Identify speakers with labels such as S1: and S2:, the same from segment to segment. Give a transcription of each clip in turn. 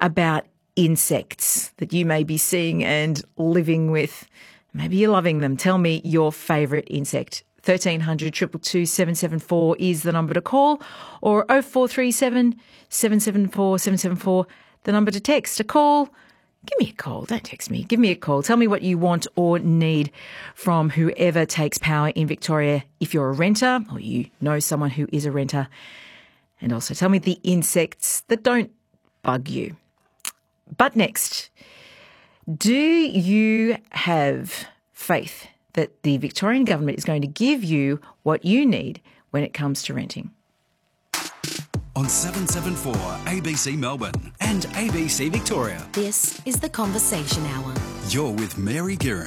S1: about insects that you may be seeing and living with. Maybe you're loving them. Tell me your favourite insect. 1300 222 774 is the number to call, or 0437 774 774, the number to text. A call. Give me a call. Don't text me. Give me a call. Tell me what you want or need from whoever takes power in Victoria if you're a renter or you know someone who is a renter. And also tell me the insects that don't bug you. But next, do you have faith that the Victorian government is going to give you what you need when it comes to renting?
S2: On 774 ABC Melbourne and ABC Victoria.
S3: This is The Conversation Hour.
S2: You're with Mary Guerin.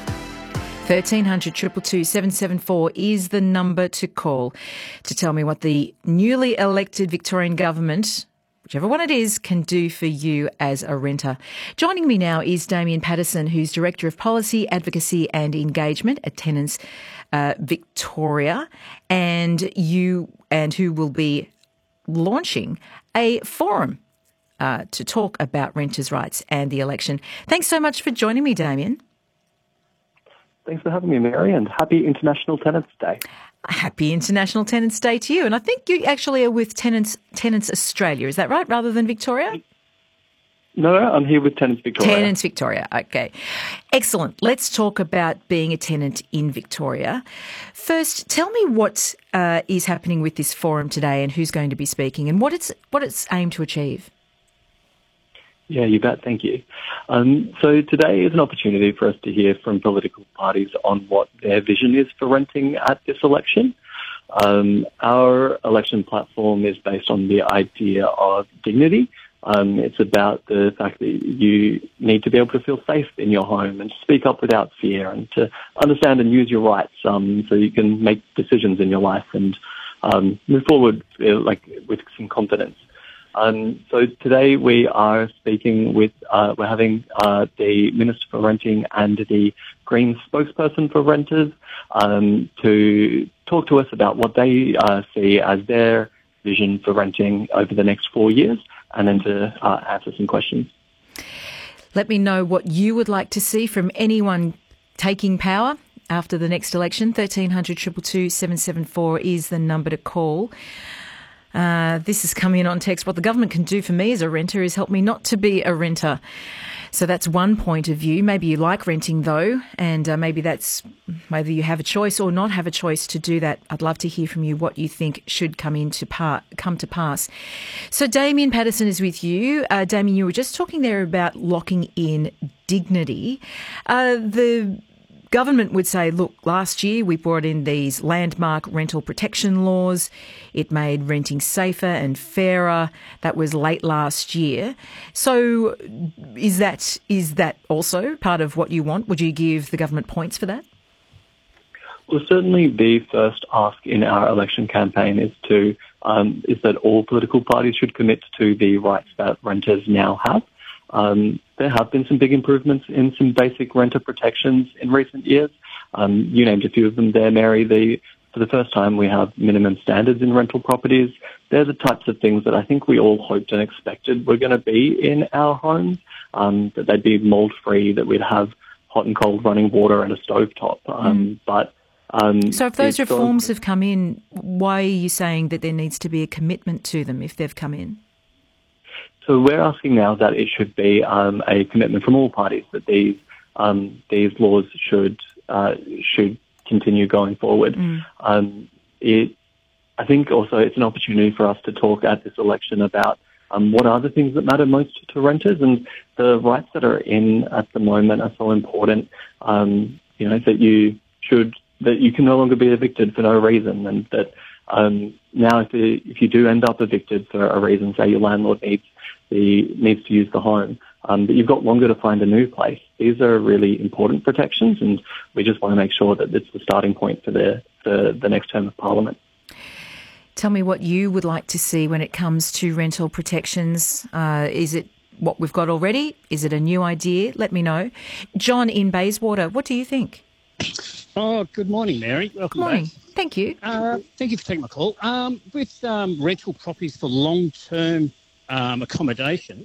S1: 1300 222 774 is the number to call to tell me what the newly elected Victorian government, whichever one it is, can do for you as a renter. Joining me now is Damien Patterson, who's Director of Policy, Advocacy and Engagement at Tenants Victoria, and who will be launching a forum to talk about renters' rights and the election. Thanks so much for joining me, Damien.
S4: Thanks for having me, Mary, and happy International Tenants Day.
S1: Happy International Tenants Day to you. And I think you actually are with Tenants Australia, is that right, rather than Victoria?
S4: No, I'm here with Tenants Victoria.
S1: Tenants Victoria, okay. Excellent. Let's talk about being a tenant in Victoria. First, tell me what is happening with this forum today and who's going to be speaking and what it's aimed to achieve.
S4: Yeah, you bet. Thank you. So today is an opportunity for us to hear from political parties on what their vision is for renting at this election. Our election platform is based on the idea of dignity. It's about the fact that you need to be able to feel safe in your home and speak up without fear and to understand and use your rights so you can make decisions in your life and move forward with some confidence. So today we are speaking with, we're having the Minister for Renting and the Green spokesperson for renters to talk to us about what they see as their vision for renting over the next 4 years, and then to answer some questions.
S1: Let me know what you would like to see from anyone taking power after the next election. 1300 222 774 is the number to call. This is coming in on text. What the government can do for me as a renter is help me not to be a renter. So that's one point of view. Maybe you like renting though, and maybe that's whether you have a choice or not have a choice to do that. I'd love to hear from you what you think should come to pass. So Damien Patterson is with you. Damien, you were just talking there about locking in dignity. The government would say, look, last year we brought in these landmark rental protection laws. It made renting safer and fairer. That was late last year. So is that also part of what you want? Would you give the government points for that?
S4: Well, certainly the first ask in our election campaign is that all political parties should commit to the rights that renters now have. There have been some big improvements in some basic renter protections in recent years. You named a few of them there, Mary. For the first time, we have minimum standards in rental properties. They're the types of things that I think we all hoped and expected were going to be in our homes, that they'd be mold-free, that we'd have hot and cold running water and a stovetop. So
S1: if those reforms have come in, why are you saying that there needs to be a commitment to them if they've come in?
S4: So we're asking now that it should be a commitment from all parties that these laws should continue going forward. I think also it's an opportunity for us to talk at this election about what are the things that matter most to renters, and the rights that are in at the moment are so important. That you can no longer be evicted for no reason, and that now if you do end up evicted for a reason, say your landlord needs to use the home, but you've got longer to find a new place. These are really important protections, and we just want to make sure that it's the starting point for the next term of Parliament.
S1: Tell me what you would like to see when it comes to rental protections. Is it what we've got already? Is it a new idea? Let me know. John in Bayswater, what do you think?
S5: Oh, good morning, Mary. Welcome
S1: Good morning.
S5: back.
S1: Thank you.
S5: Thank you for taking my call. With rental properties for long-term accommodation,